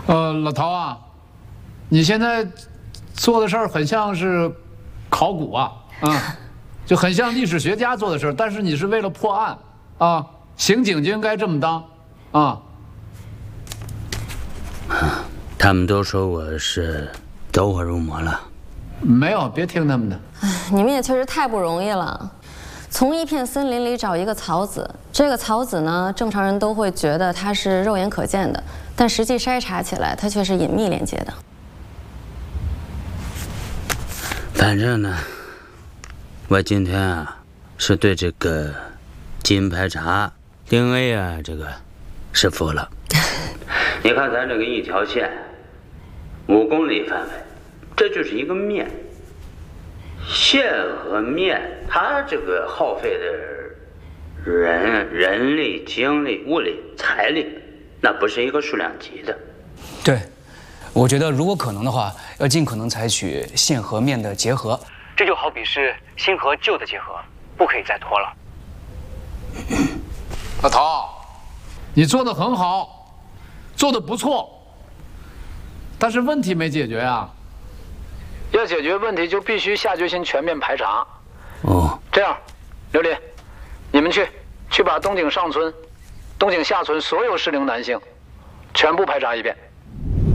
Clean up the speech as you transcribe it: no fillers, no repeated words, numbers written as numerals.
老陶啊，你现在做的事儿很像是考古啊，就很像历史学家做的事儿，但是你是为了破案啊，刑警就应该这么当啊。 他们都说我是走火入魔了。 没有，别听他们的。 你们也确实太不容易了。从一片森林里找一个草籽，这个草籽呢，正常人都会觉得它是肉眼可见的，但实际筛查起来，它却是隐秘连接的。 反正呢，我今天啊，是对这个基因排查、DNA 啊，这个是服了。你看咱这个一条线，5公里范围，这就是一个面。线和面，它这个耗费的人力、精力、物力、财力，那不是一个数量级的。 对，我觉得如果可能的话，要尽可能采取线和面的结合。这就好比是新和旧的结合，不可以再拖了。 老陶，你做得很好，做得不错，但是问题没解决啊。要解决问题，就必须下决心全面排查。 哦， 这样，刘林，你们去把东井上村、东井下村所有适龄男性全部排查一遍。